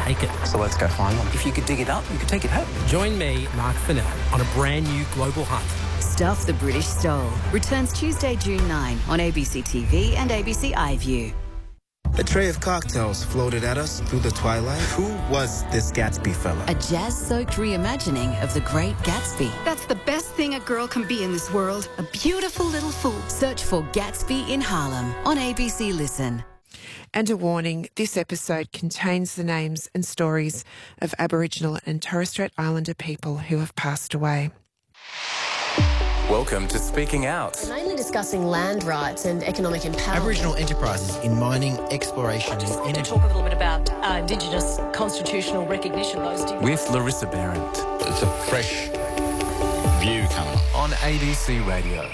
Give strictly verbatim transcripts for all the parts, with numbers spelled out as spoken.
take it. So let's go find them. If you could dig it up, you could take it home. Join me, Mark Fennell, on a brand new global hunt. Stuff the British Stole returns Tuesday, June ninth on A B C T V and A B C iView. A tray of cocktails floated at us through the twilight. Who was this Gatsby fella? A jazz-soaked reimagining of The Great Gatsby. That's the best thing a girl can be in this world. A beautiful little fool. Search for Gatsby in Harlem on A B C Listen. And a warning, this episode contains the names and stories of Aboriginal and Torres Strait Islander people who have passed away. Welcome to Speaking Out. Mainly discussing land rights and economic empowerment. Aboriginal enterprises in mining, exploration and energy. To talk a little bit about uh, Indigenous constitutional recognition. Those with Larissa Behrendt. It's a fresh view coming on A B C Radio.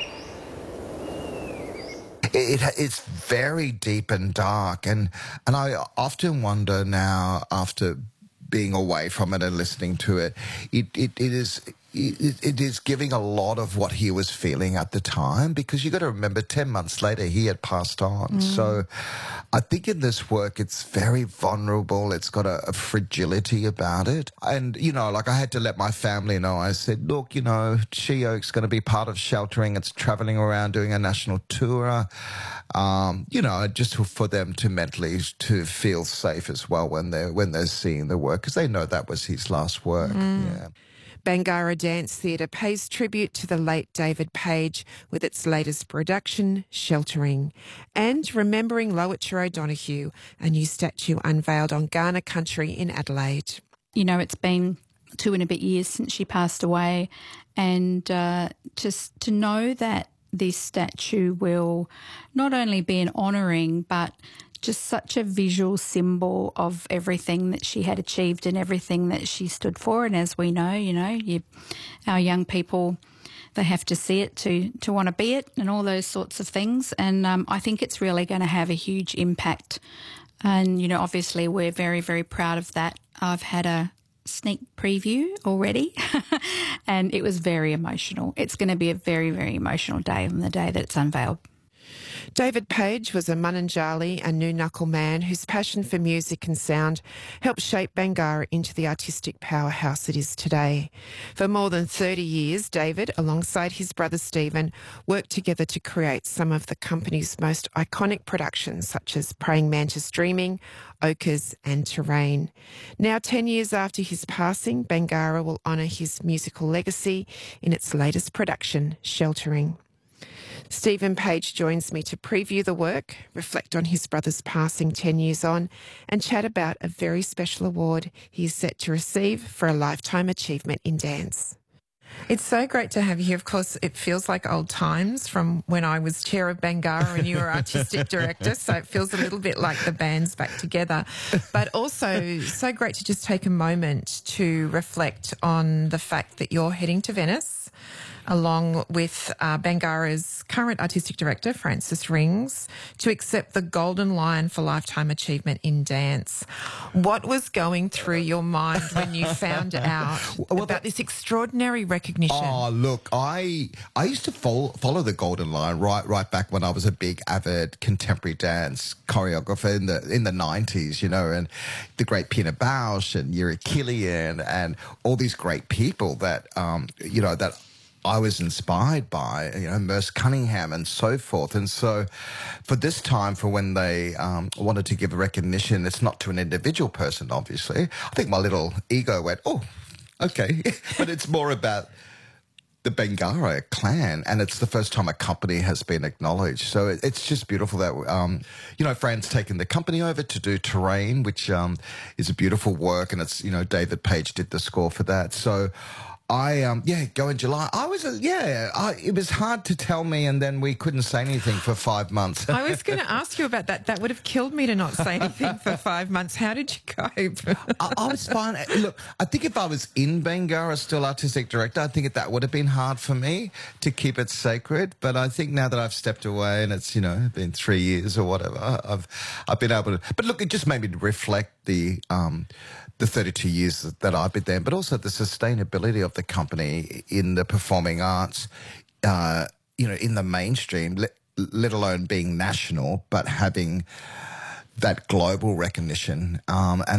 It, it's very deep and dark, and and I often wonder now, after being away from it and listening to it, it it, it is. It, it is giving a lot of what he was feeling at the time, because you got to remember, ten months later he had passed on. Mm. So I think in this work it's very vulnerable. It's got a, a fragility about it. And, you know, like I had to let my family know. I said, look, you know, She Oak's going to be part of Sheltering. It's travelling around doing a national tour, um, you know, just for them to mentally to feel safe as well when they're, when they're seeing the work, because they know that was his last work. Mm. Yeah. Bangarra Dance Theatre pays tribute to the late David Page with its latest production, Sheltering, and remembering Lowitja O'Donoghue, a new statue unveiled on Kaurna country in Adelaide. You know, it's been two and a bit years since she passed away, and uh, just to know that this statue will not only be an honouring but just such a visual symbol of everything that she had achieved and everything that she stood for. And as we know, you know, you, our young people, they have to see it to, to want to be it and all those sorts of things. And um, I think it's really going to have a huge impact. And, you know, obviously we're very, very proud of that. I've had a sneak preview already and it was very emotional. It's going to be a very, very emotional day on the day that it's unveiled. David Page was a Mununjali and Nunukal man whose passion for music and sound helped shape Bangarra into the artistic powerhouse it is today. For more than thirty years, David, alongside his brother Stephen, worked together to create some of the company's most iconic productions, such as Praying Mantis Dreaming, Ochres and Terrain. Now, ten years after his passing, Bangarra will honour his musical legacy in its latest production, Sheltering. Stephen Page joins me to preview the work, reflect on his brother's passing ten years on, and chat about a very special award he is set to receive for a lifetime achievement in dance. It's so great to have you here. Of course, it feels like old times from when I was chair of Bangarra and you were artistic director, so it feels a little bit like the band's back together. But also so great to just take a moment to reflect on the fact that you're heading to Venice along with uh, Bangarra's current artistic director, Francis Rings, to accept the Golden Lion for Lifetime Achievement in Dance. What was going through your mind when you found out well, about this extraordinary recognition? Oh, look, I I used to follow, follow the Golden Lion right right back when I was a big avid contemporary dance choreographer in the in the nineties, you know, and the great Pina Bausch and Yuri Killian and all these great people that um you know that I was inspired by, you know, Merce Cunningham and so forth. And so for this time, for when they um, wanted to give a recognition, it's not to an individual person, obviously. I think my little ego went, oh, okay. But it's more about the Bangarra clan, and it's the first time a company has been acknowledged. So it, it's just beautiful that, um, you know, Fran's taken the company over to do Terrain, which um, is a beautiful work, and it's, you know, David Page did the score for that. So I, um, yeah, go in July. I was, uh, yeah, I, it was hard to tell me, and then we couldn't say anything for five months. I was going to ask you about that. That would have killed me to not say anything for five months. How did you cope? I, I was fine. Look, I think if I was in Bangarra, still artistic director, I think that would have been hard for me to keep it sacred. But I think now that I've stepped away and it's, you know, been three years or whatever, I've, I've been able to. But look, it just made me reflect the, um, the thirty-two years that I've been there, but also the sustainability of the company in the performing arts, uh, you know, in the mainstream, let, let alone being national, but having that global recognition. Um, and